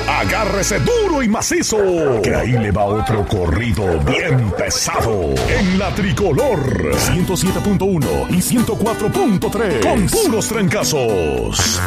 Agárrese duro y macizo, que ahí le va otro corrido bien pesado. En la Tricolor 107.1 y 104.3, con puros trancazos.